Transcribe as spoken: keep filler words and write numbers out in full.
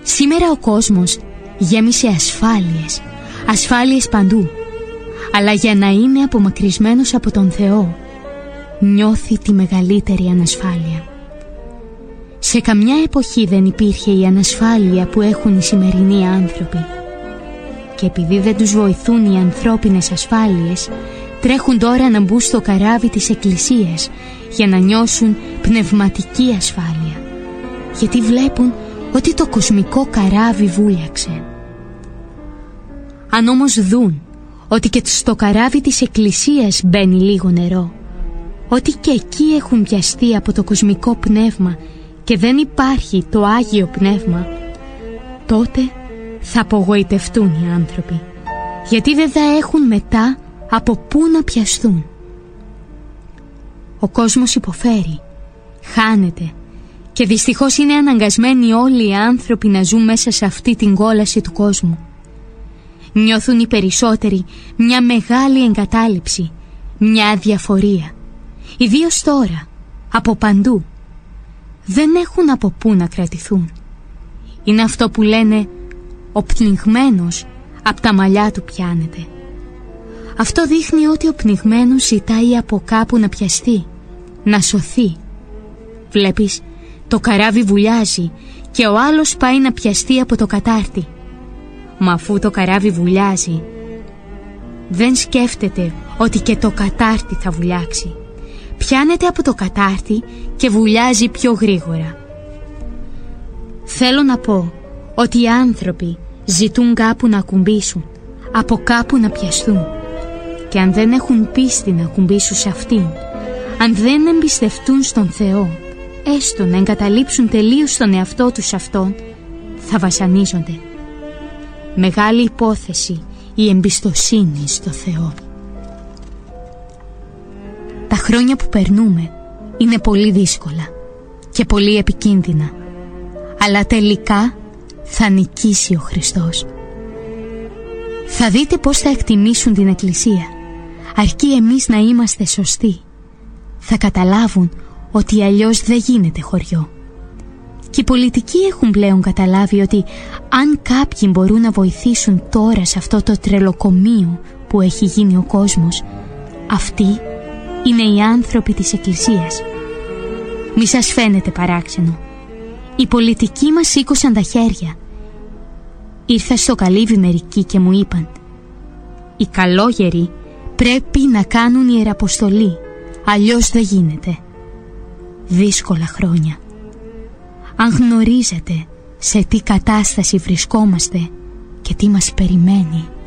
Σήμερα ο κόσμος γέμισε ασφάλειες, ασφάλειες παντού. Αλλά για να είναι απομακρυσμένος από τον Θεό, νιώθει τη μεγαλύτερη ανασφάλεια. Σε καμιά εποχή δεν υπήρχε η ανασφάλεια που έχουν οι σημερινοί άνθρωποι. Και επειδή δεν τους βοηθούν οι ανθρώπινες ασφάλειες, τρέχουν τώρα να μπουν στο καράβι της Εκκλησίας για να νιώσουν πνευματική ασφάλεια. Γιατί βλέπουν ότι το κοσμικό καράβι βούλιαξε. Αν όμως δουν ότι και στο καράβι της Εκκλησίας μπαίνει λίγο νερό, ότι και εκεί έχουν πιαστεί από το κοσμικό πνεύμα και δεν υπάρχει το Άγιο Πνεύμα, τότε θα απογοητευτούν οι άνθρωποι, γιατί δεν θα έχουν μετά από πού να πιαστούν. Ο κόσμος υποφέρει, χάνεται και δυστυχώς είναι αναγκασμένοι όλοι οι άνθρωποι να ζουν μέσα σε αυτή την κόλαση του κόσμου. Νιώθουν οι περισσότεροι μια μεγάλη εγκατάλειψη, μια αδιαφορία. Ιδίως τώρα, από παντού. Δεν έχουν από πού να κρατηθούν. Είναι αυτό που λένε «ο πνιγμένος απ' τα μαλλιά του πιάνεται». Αυτό δείχνει ότι ο πνιγμένος ζητάει από κάπου να πιαστεί, να σωθεί. Βλέπεις, το καράβι βουλιάζει και ο άλλος πάει να πιαστεί από το κατάρτι. Μα αφού το καράβι βουλιάζει, δεν σκέφτεται ότι και το κατάρτι θα βουλιάξει. Πιάνεται από το κατάρτι και βουλιάζει πιο γρήγορα. Θέλω να πω ότι οι άνθρωποι ζητούν κάπου να ακουμπήσουν, από κάπου να πιαστούν. Και αν δεν έχουν πίστη να ακουμπήσουν σε αυτήν, αν δεν εμπιστευτούν στον Θεό, έστω να εγκαταλείψουν τελείως τον εαυτό τους αυτόν, θα βασανίζονται. Μεγάλη υπόθεση η εμπιστοσύνη στο Θεό. Τα χρόνια που περνούμε είναι πολύ δύσκολα και πολύ επικίνδυνα, αλλά τελικά θα νικήσει ο Χριστός. Θα δείτε πώς θα εκτιμήσουν την Εκκλησία, αρκεί εμείς να είμαστε σωστοί. Θα καταλάβουν ότι αλλιώς δεν γίνεται χωριό. Και οι πολιτικοί έχουν πλέον καταλάβει ότι αν κάποιοι μπορούν να βοηθήσουν τώρα σε αυτό το τρελοκομείο που έχει γίνει ο κόσμος, αυτοί είναι οι άνθρωποι της Εκκλησίας. Μη σας φαίνεται παράξενο. Οι πολιτικοί μας σήκωσαν τα χέρια. Ήρθα στο καλύβι μερικοί και μου είπαν «Οι καλόγεροι πρέπει να κάνουν ιεραποστολή, αλλιώς δεν γίνεται». Δύσκολα χρόνια. Αν γνωρίζετε σε τι κατάσταση βρισκόμαστε και τι μας περιμένει,